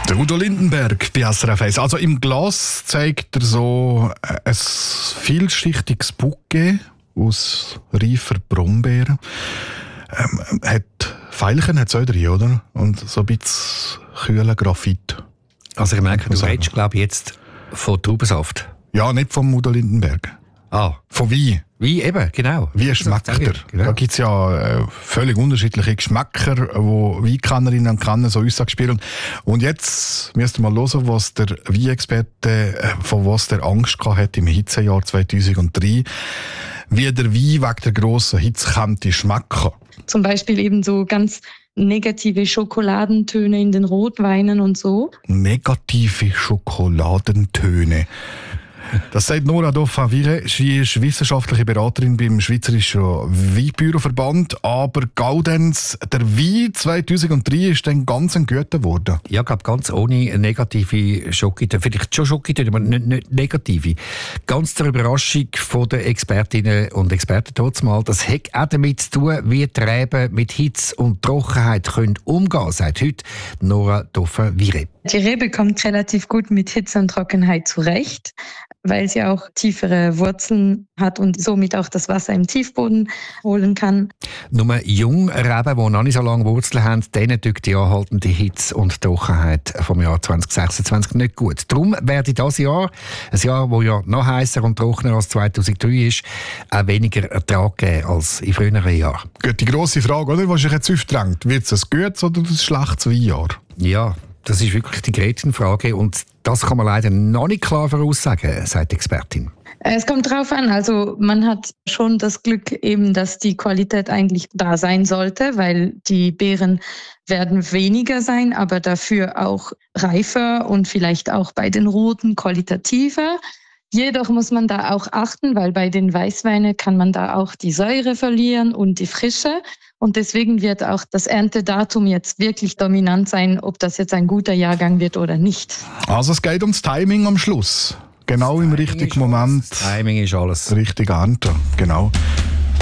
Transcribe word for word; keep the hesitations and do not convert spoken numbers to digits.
Der Udo Lindenberg bei S R F eins. Also im Glas zeigt er so ein vielschichtiges Bouquet aus reifer Brombeeren. Ähm, hat Veilchen hat es auch drin, oder? Und so ein bisschen kühlen Graphit. Also ich merke, du redest, glaube ich, jetzt von Traubensaft. Ja, nicht vom Udo Lindenberg. Ah. Von Wein. Wein, eben, genau. Wie schmeckt er? Genau. Da gibt es ja äh, völlig unterschiedliche Geschmäcker, wo Weinkennerinnen und Kenner so Aussagen spielen. Und jetzt müsst ihr mal hören, was der Weinexperte, äh, von was der Angst gehabt hat im Hitzejahr zweitausenddrei, wie der Wein wegen der grossen Hitze könnte schmecken. Zum Beispiel eben so ganz negative Schokoladentöne in den Rotweinen und so. Negative Schokoladentöne. Das sagt Nora Dauphin-Vire. Sie ist wissenschaftliche Beraterin beim Schweizerischen Weinbüroverband. Aber Gaudenz, der Wein zweitausenddrei ist dann ganz ein guter geworden. Ja, ich glaube, ganz ohne negative Schokitöne. Vielleicht schon Schokitöne, aber nicht, nicht negative. Ganz zur Überraschung der Expertinnen und Experten trotz mal. Das hat auch damit zu tun, wie die Reben mit Hitze und Trockenheit können umgehen können, sagt heute Nora Dauphin-Vire. Die Rebe kommt relativ gut mit Hitze und Trockenheit zurecht, weil sie auch tiefere Wurzeln hat und somit auch das Wasser im Tiefboden holen kann. Nur junge Reben, die noch nicht so lange Wurzeln haben, denen tut die anhaltende Hitze und Trockenheit vom Jahr zwanzig sechsundzwanzig nicht gut. Darum werde dieses Jahr, ein Jahr, das ja noch heißer und trockener als zweitausenddrei ist, auch weniger Ertrag geben als in früheren Jahren. Gut, die grosse Frage, oder, die sich jetzt aufdrängt, wird es ein gutes oder ein schlechtes Weinjahr? Ja, das ist wirklich die Gretchenfrage und das kann man leider noch nicht klar voraussagen, sagt die Expertin. Es kommt drauf an, also man hat schon das Glück eben, dass die Qualität eigentlich da sein sollte, weil die Beeren werden weniger sein, aber dafür auch reifer und vielleicht auch bei den Roten qualitativer. Jedoch muss man da auch achten, weil bei den Weißweinen kann man da auch die Säure verlieren und die Frische. Und deswegen wird auch das Erntedatum jetzt wirklich dominant sein, ob das jetzt ein guter Jahrgang wird oder nicht. Also es geht ums Timing am Schluss. Genau im richtigen Moment. Das Timing ist alles. Richtig ernten, genau.